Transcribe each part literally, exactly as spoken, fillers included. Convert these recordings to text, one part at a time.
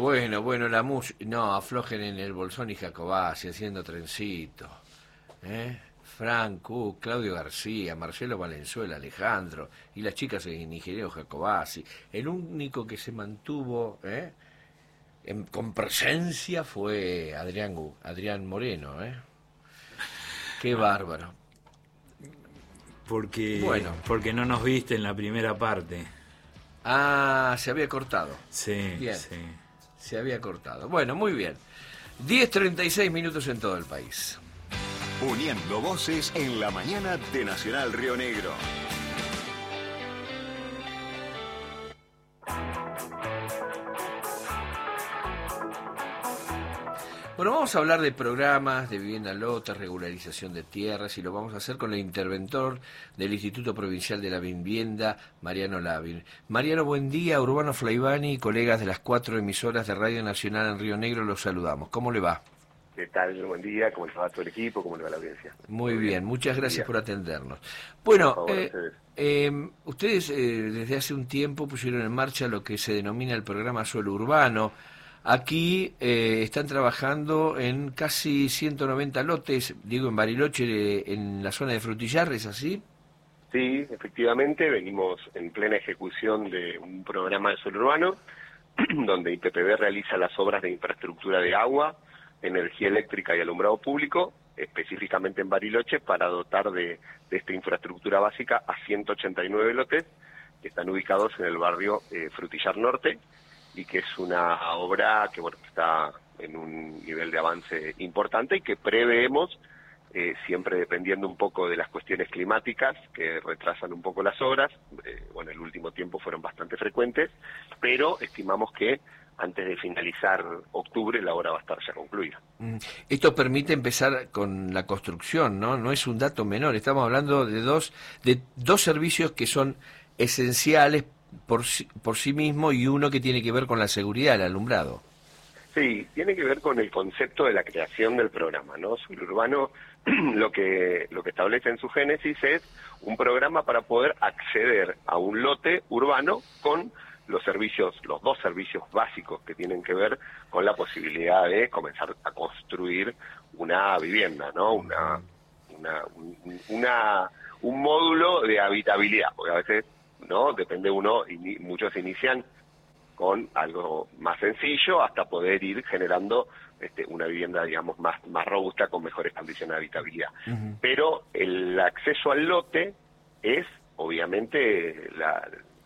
Bueno, bueno, la música... No, aflojen en el Bolsón y Jacobacci haciendo trencito. ¿Eh? Franco, Claudio García, Marcelo Valenzuela, Alejandro y las chicas en Ingeniero Jacobacci. El único que se mantuvo ¿eh? en, con presencia fue Adrián, Adrián Moreno. ¿eh? Qué bárbaro. Porque, bueno. porque no nos viste en la primera parte. Ah, se había cortado. Sí, bien. sí. Se había cortado. Bueno, muy bien. diez treinta y seis minutos en todo el país. Uniendo voces en la mañana de Nacional Río Negro. Bueno, vamos a hablar de programas de vivienda lote, regularización de tierras, y lo vamos a hacer con el interventor del Instituto Provincial de la Vivienda, Mariano Lavin. Mariano, buen día. Urbano Flaivani y colegas de las cuatro emisoras de Radio Nacional en Río Negro, los saludamos. ¿Cómo le va? ¿Qué tal? Buen día. ¿Cómo le va a todo el equipo? ¿Cómo le va a la audiencia? Muy bien, bien. Muchas buen gracias día. por atendernos. Bueno, por favor, eh, ustedes, eh, ustedes eh, desde hace un tiempo pusieron en marcha lo que se denomina el programa Suelo Urbano. Aquí eh, están trabajando en casi ciento noventa lotes, digo en Bariloche, en la zona de Frutillar, ¿es así? Sí, efectivamente, venimos en plena ejecución de un programa de suelo urbano, donde I P P B realiza las obras de infraestructura de agua, energía eléctrica y alumbrado público, específicamente en Bariloche, para dotar de, de esta infraestructura básica a ciento ochenta y nueve lotes, que están ubicados en el barrio eh, Frutillar Norte, y que es una obra que bueno está en un nivel de avance importante y que preveemos, eh, siempre dependiendo un poco de las cuestiones climáticas que retrasan un poco las obras, eh, bueno, el último tiempo fueron bastante frecuentes, pero estimamos que antes de finalizar octubre la obra va a estar ya concluida. Esto permite empezar con la construcción, ¿no? No es un dato menor, estamos hablando de dos, de dos servicios que son esenciales Por sí, por sí mismo, y uno que tiene que ver con la seguridad, el alumbrado. Sí, tiene que ver con el concepto de la creación del programa, ¿no? Suelo Urbano lo que lo que establece en su génesis es un programa para poder acceder a un lote urbano con los servicios, los dos servicios básicos que tienen que ver con la posibilidad de comenzar a construir una vivienda, ¿no? Una una un, una un módulo de habitabilidad, porque a veces no depende uno, y muchos inician con algo más sencillo hasta poder ir generando este, una vivienda, digamos, más más robusta con mejores condiciones de habitabilidad. Uh-huh. Pero el acceso al lote es obviamente la,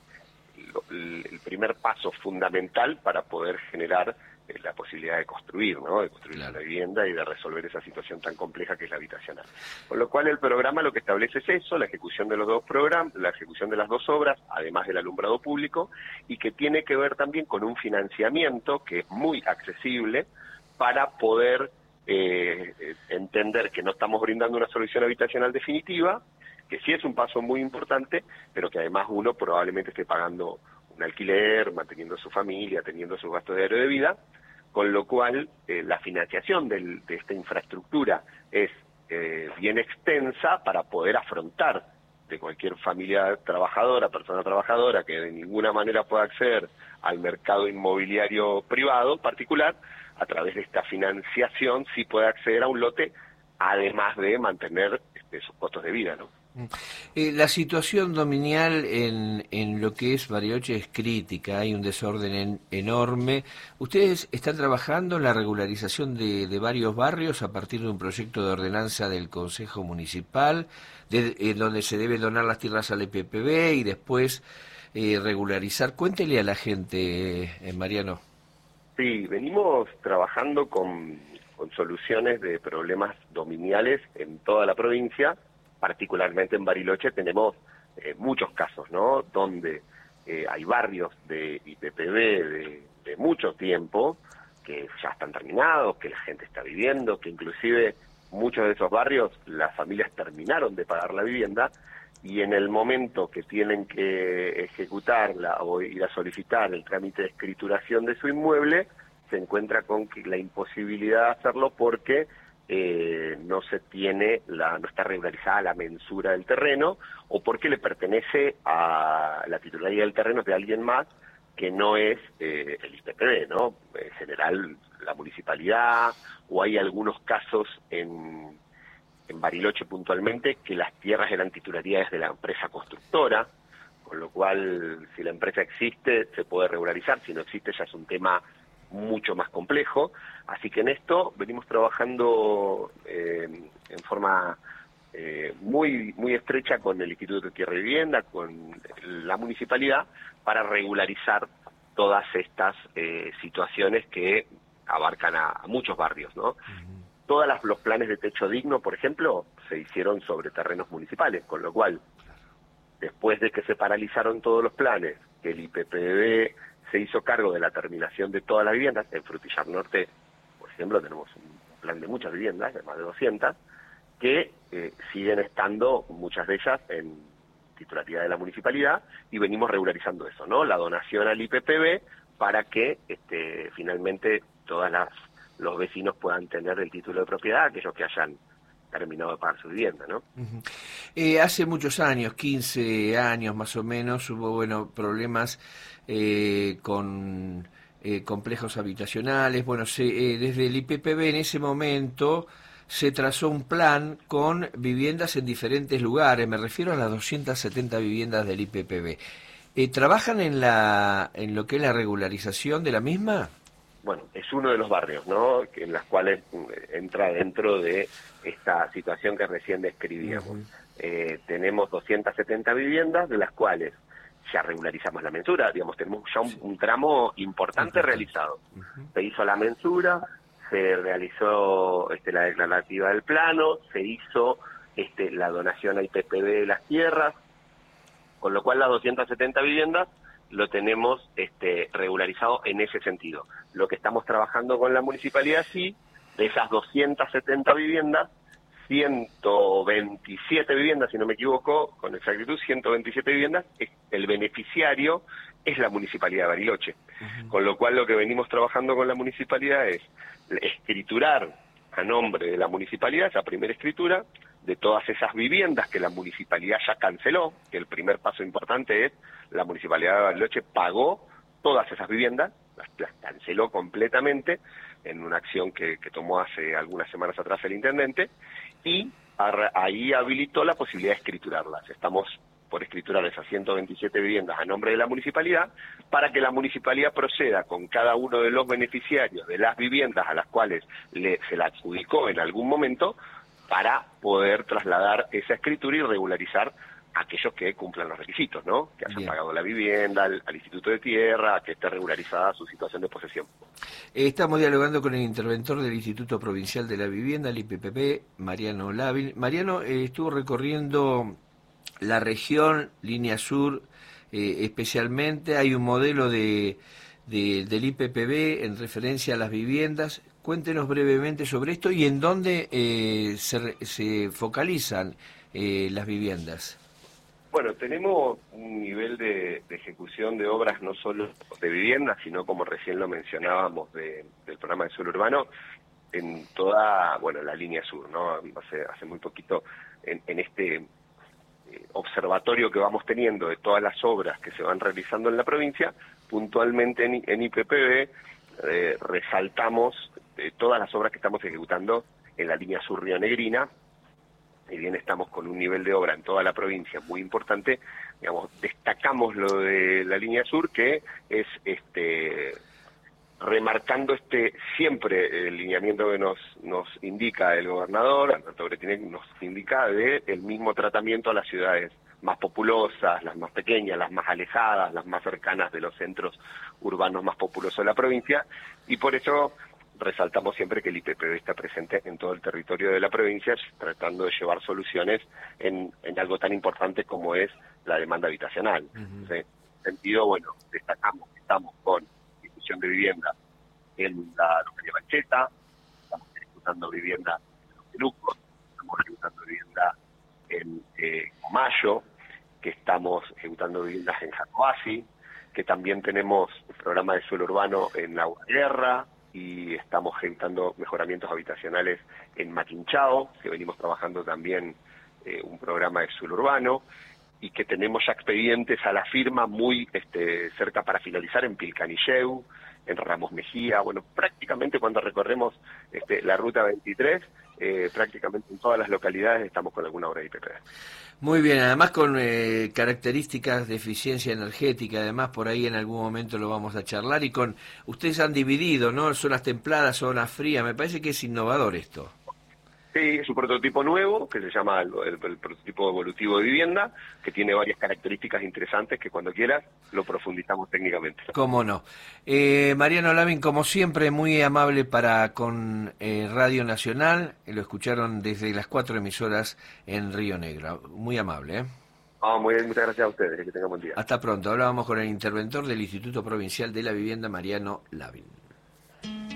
lo, el primer paso fundamental para poder generar eh, la posibilidad de construir, ¿no? De construir claro. una vivienda y de resolver esa situación tan compleja que es la habitacional. Con lo cual el programa lo que establece es eso, la ejecución de los dos programas, la ejecución de las dos obras, además del alumbrado público, y que tiene que ver también con un financiamiento que es muy accesible para poder eh, entender que no estamos brindando una solución habitacional definitiva, que sí es un paso muy importante, pero que además uno probablemente esté pagando un alquiler, manteniendo a su familia, teniendo sus gastos diarios de vida, con lo cual eh, la financiación del, de esta infraestructura es eh, bien extensa para poder afrontar de cualquier familia trabajadora, persona trabajadora, que de ninguna manera pueda acceder al mercado inmobiliario privado particular, a través de esta financiación sí puede acceder a un lote, además de mantener este, sus costos de vida, ¿no? Eh, la situación dominial en, en lo que es Bariloche es crítica, hay un desorden en, enorme. ¿Ustedes están trabajando en la regularización de, de varios barrios a partir de un proyecto de ordenanza del Consejo Municipal, de, eh, donde se debe donar las tierras al E P P B y después eh, regularizar? Cuéntele a la gente, eh, Mariano. Sí, venimos trabajando con, con soluciones de problemas dominiales en toda la provincia. Particularmente en Bariloche tenemos eh, muchos casos, ¿no? Donde eh, hay barrios de I P P B de, de mucho tiempo que ya están terminados, que la gente está viviendo, que inclusive muchos de esos barrios las familias terminaron de pagar la vivienda y en el momento que tienen que ejecutarla o ir a solicitar el trámite de escrituración de su inmueble, se encuentra con que la imposibilidad de hacerlo porque Eh, no se tiene, la no está regularizada la mensura del terreno, o porque le pertenece a la titularidad del terreno de alguien más que no es eh, el I P P B, ¿no? Eh, para el, la municipalidad, o hay algunos casos en, en Bariloche puntualmente que las tierras eran titularidades de la empresa constructora, con lo cual si la empresa existe se puede regularizar, si no existe ya es un tema mucho más complejo. Así que en esto venimos trabajando eh, en forma eh, muy muy estrecha con el Instituto de Tierra y Vivienda, con la municipalidad, para regularizar todas estas eh, situaciones que abarcan a, a muchos barrios, ¿no? Uh-huh. Todos los planes de techo digno, por ejemplo, se hicieron sobre terrenos municipales, con lo cual, después de que se paralizaron todos los planes, que el I P P B se hizo cargo de la terminación de todas las viviendas, en Frutillar Norte, por ejemplo, tenemos un plan de muchas viviendas, de más de doscientas, que eh, siguen estando, muchas de ellas, en titularidad de la municipalidad, y venimos regularizando eso, ¿no? La donación al I P P B para que este, finalmente todas las los vecinos puedan tener el título de propiedad, aquellos que hayan terminado de pagar su vivienda, ¿no? Uh-huh. Eh, hace muchos años, quince años más o menos, hubo, bueno, problemas eh, con eh, complejos habitacionales. Bueno, se, eh, desde el I P P B en ese momento se trazó un plan con viviendas en diferentes lugares. Me refiero a las doscientas setenta viviendas del I P P B. Eh, ¿Trabajan en la en lo que es la regularización de la misma? Bueno, es uno de los barrios, ¿no?, en las cuales entra dentro de esta situación que recién describíamos. Uh-huh. Eh, tenemos doscientas setenta viviendas, de las cuales ya regularizamos la mensura, digamos, tenemos ya un, sí. un tramo importante uh-huh. realizado. Uh-huh. Se hizo la mensura, se realizó este, la declarativa del plano, se hizo este, la donación a I P P B de las tierras, con lo cual las doscientas setenta viviendas lo tenemos este, regularizado en ese sentido. Lo que estamos trabajando con la municipalidad, sí, de esas doscientas setenta viviendas, ciento veintisiete viviendas, si no me equivoco, con exactitud, ciento veintisiete viviendas, el beneficiario es la Municipalidad de Bariloche. Uh-huh. Con lo cual lo que venimos trabajando con la municipalidad es escriturar a nombre de la municipalidad, esa primera escritura, de todas esas viviendas que la municipalidad ya canceló, que el primer paso importante es, la Municipalidad de Bariloche pagó todas esas viviendas, las, las canceló completamente, en una acción que, que tomó hace algunas semanas atrás el intendente, y a, ahí habilitó la posibilidad de escriturarlas. Estamos por escriturar esas ciento veintisiete viviendas a nombre de la municipalidad, para que la municipalidad proceda con cada uno de los beneficiarios de las viviendas a las cuales le, se la adjudicó en algún momento, para poder trasladar esa escritura y regularizar a aquellos que cumplan los requisitos, ¿no? Que hayan Bien. pagado la vivienda al, al Instituto de Tierra, que esté regularizada su situación de posesión. Estamos dialogando con el interventor del Instituto Provincial de la Vivienda, el I P P B, Mariano Lavin. Mariano eh, estuvo recorriendo la región, Línea Sur, eh, especialmente. Hay un modelo de, de del I P P B en referencia a las viviendas. Cuéntenos brevemente sobre esto y en dónde eh, se, se focalizan eh, las viviendas. Bueno, tenemos un nivel de, de ejecución de obras no solo de viviendas, sino, como recién lo mencionábamos, de, del programa de suelo urbano, en toda, bueno, la línea sur, ¿no? Hace, hace muy poquito, en, en este eh, observatorio que vamos teniendo de todas las obras que se van realizando en la provincia, puntualmente en, en I P P B, eh, resaltamos de todas las obras que estamos ejecutando en la línea sur rionegrina. Si bien estamos con un nivel de obra en toda la provincia muy importante, digamos, destacamos lo de la línea sur, que es este remarcando este siempre el lineamiento que nos nos indica el gobernador, Alberto Bretinec, nos indica de el mismo tratamiento a las ciudades más populosas, las más pequeñas, las más alejadas, las más cercanas de los centros urbanos más populosos de la provincia, y por eso resaltamos siempre que el I P P B está presente en todo el territorio de la provincia, tratando de llevar soluciones en, en algo tan importante como es la demanda habitacional. Uh-huh. Entonces, en ese sentido, bueno, destacamos que estamos con distribución de vivienda en la localidad Bancheta, estamos ejecutando vivienda en Los Pelucos, estamos ejecutando vivienda en eh, Mayo, que estamos ejecutando viviendas en Jacobasi, que también tenemos el programa de suelo urbano en La Guerra, y estamos ejecutando mejoramientos habitacionales en Maquinchao, que venimos trabajando también eh, un programa de suelo urbano, y que tenemos ya expedientes a la firma muy este, cerca para finalizar en Pilcanilleu, en Ramos Mejía, bueno, prácticamente cuando recorremos este, la ruta veintitrés, eh, prácticamente en todas las localidades estamos con alguna obra de I P P. Muy bien, además con eh, características de eficiencia energética, además por ahí en algún momento lo vamos a charlar, y con, ustedes han dividido, ¿no? Zonas templadas, zonas frías, me parece que es innovador esto. Sí, es un prototipo nuevo que se llama el, el, el prototipo evolutivo de vivienda, que tiene varias características interesantes que cuando quieras lo profundizamos técnicamente. Cómo no. Eh, Mariano Lavín, como siempre, muy amable para con eh, Radio Nacional, lo escucharon desde las cuatro emisoras en Río Negro. Muy amable, ¿eh? Ah, muy bien, muchas gracias a ustedes, que tengan buen día. Hasta pronto. Hablábamos con el interventor del Instituto Provincial de la Vivienda, Mariano Lavín.